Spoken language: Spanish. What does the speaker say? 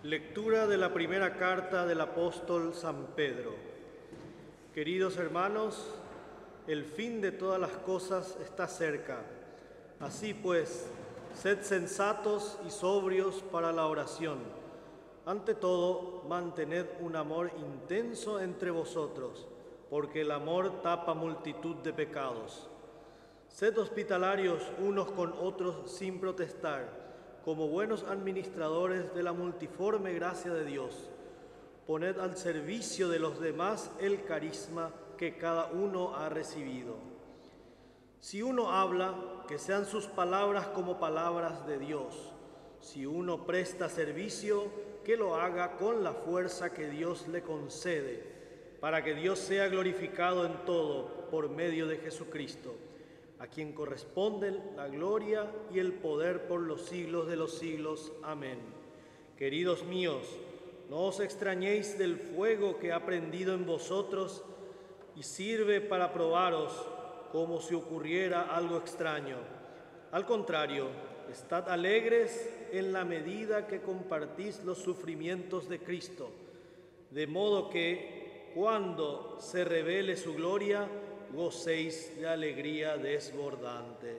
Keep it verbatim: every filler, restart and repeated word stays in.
Lectura de la primera carta del apóstol San Pedro. Queridos hermanos, el fin de todas las cosas está cerca. Así pues, sed sensatos y sobrios para la oración. Ante todo, mantened un amor intenso entre vosotros, porque el amor tapa multitud de pecados. Sed hospitalarios unos con otros sin protestar, como buenos administradores de la multiforme gracia de Dios. Poned al servicio de los demás el carisma que cada uno ha recibido. Si uno habla, que sean sus palabras como palabras de Dios. Si uno presta servicio, que lo haga con la fuerza que Dios le concede, para que Dios sea glorificado en todo por medio de Jesucristo, a quien corresponden la gloria y el poder por los siglos de los siglos. Amén. Queridos míos, no os extrañéis del fuego que ha prendido en vosotros y sirve para probaros como si ocurriera algo extraño. Al contrario, estad alegres en la medida que compartís los sufrimientos de Cristo, de modo que, cuando se revele su gloria, gocéis de alegría desbordante.